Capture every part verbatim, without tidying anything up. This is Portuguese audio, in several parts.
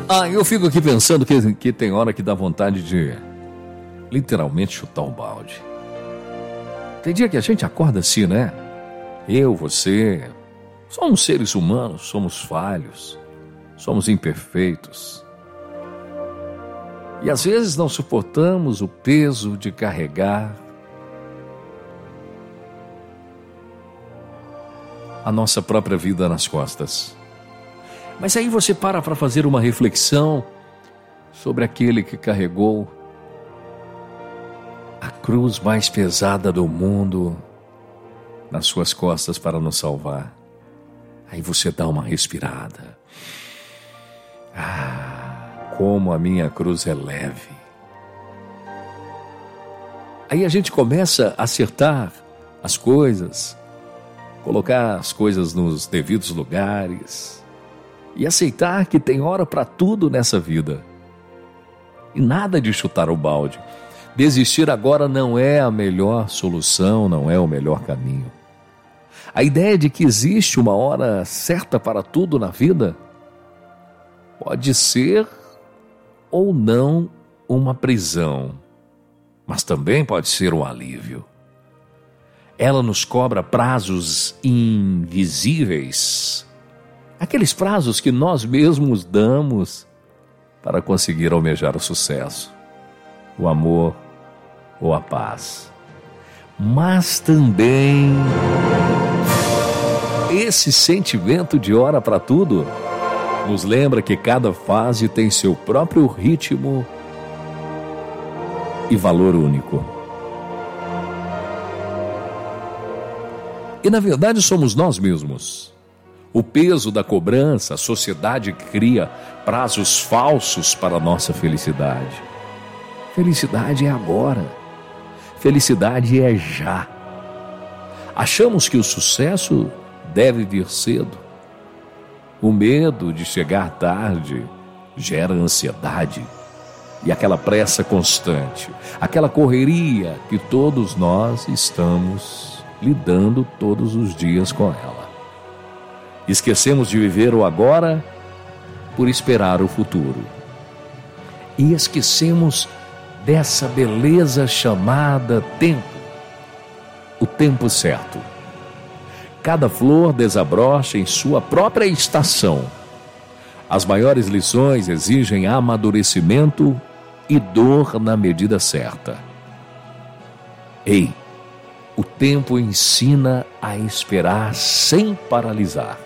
Ah, eu fico aqui pensando que, que tem hora que dá vontade de literalmente chutar um balde. Tem dia que a gente acorda assim, né? Eu, você, somos seres humanos, somos falhos, somos imperfeitos. E às vezes não suportamos o peso de carregar a nossa própria vida nas costas. Mas aí você para para fazer uma reflexão sobre aquele que carregou a cruz mais pesada do mundo nas suas costas para nos salvar. Aí você dá uma respirada. Ah, como a minha cruz é leve. Aí a gente começa a acertar as coisas, colocar as coisas nos devidos lugares e aceitar que tem hora para tudo nessa vida. E nada de chutar o balde. Desistir agora não é a melhor solução, não é o melhor caminho. A ideia de que existe uma hora certa para tudo na vida pode ser ou não uma prisão, mas também pode ser um alívio. Ela nos cobra prazos invisíveis, aqueles prazos que nós mesmos damos para conseguir almejar o sucesso, o amor ou a paz. Mas também esse sentimento de hora para tudo nos lembra que cada fase tem seu próprio ritmo e valor único. E na verdade somos nós mesmos. O peso da cobrança, a sociedade cria prazos falsos para a nossa felicidade. Felicidade é agora. Felicidade é já. Achamos que o sucesso deve vir cedo. O medo de chegar tarde gera ansiedade e aquela pressa constante, aquela correria que todos nós estamos lidando todos os dias com ela. Esquecemos de viver o agora por esperar o futuro. E esquecemos dessa beleza chamada tempo. O tempo certo. Cada flor desabrocha em sua própria estação. As maiores lições exigem amadurecimento e dor na medida certa. Ei, o tempo ensina a esperar sem paralisar.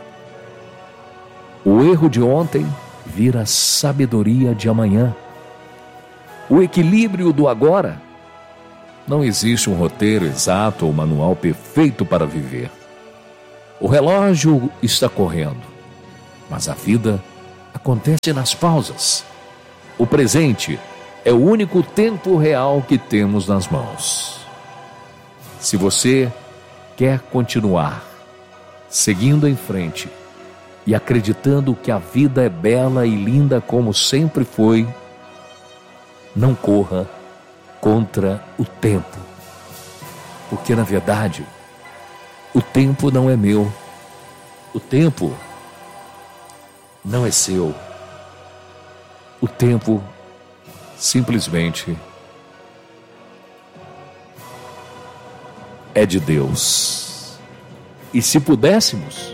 O erro de ontem vira sabedoria de amanhã. O equilíbrio do agora. Não existe um roteiro exato ou manual perfeito para viver. O relógio está correndo, mas a vida acontece nas pausas. O presente é o único tempo real que temos nas mãos. Se você quer continuar seguindo em frente e acreditando que a vida é bela e linda como sempre foi, não corra contra o tempo, porque na verdade o tempo não é meu, o tempo não é seu, o tempo simplesmente é de Deus. E se pudéssemos,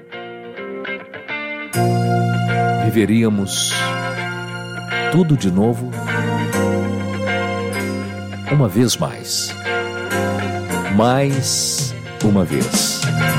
viveríamos tudo de novo, uma vez mais, mais uma vez.